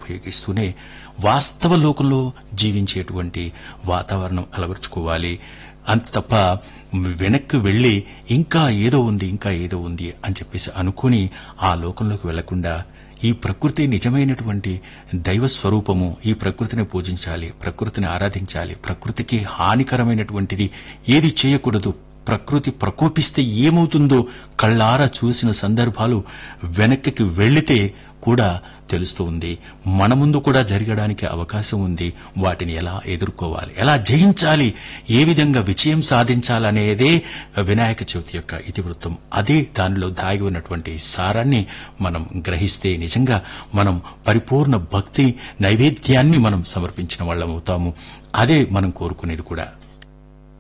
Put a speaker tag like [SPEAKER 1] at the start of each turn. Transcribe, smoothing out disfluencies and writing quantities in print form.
[SPEAKER 1] ఉపయోగిస్తూనే వాస్తవ లోకంలో జీవించేటువంటి వాతావరణం అలవర్చుకోవాలి. అంత తప్ప వెనక్కి వెళ్లి ఇంకా ఏదో ఉంది అని చెప్పేసి అనుకుని ఆ లోకంలోకి వెళ్లకుండా ఈ ప్రకృతి నిజమైనటువంటి దైవ స్వరూపము, ఈ ప్రకృతిని పూజించాలి, ప్రకృతిని ఆరాధించాలి, ప్రకృతికి హానికరమైనటువంటిది ఏది చేయకూడదు, ప్రకృతి ప్రకోపిస్తే ఏమవుతుందో కళ్ళారా చూసిన సందర్భాలు వెనక్కి వెళ్లితే కూడా తెలుస్తూ ఉంది. మన ముందు కూడా జరగడానికి అవకాశం ఉంది. వాటిని ఎలా ఎదుర్కోవాలి, ఎలా జయించాలి, ఏ విధంగా విజయం సాధించాలనేదే వినాయక చవితి యొక్క ఇతివృత్తం. అదే దానిలో దాగి ఉన్నటువంటి సారాన్ని మనం గ్రహిస్తే నిజంగా మనం పరిపూర్ణ భక్తి నైవేద్యాన్ని మనం సమర్పించిన వాళ్ళం అవుతాము. అదే మనం కోరుకునేది కూడా.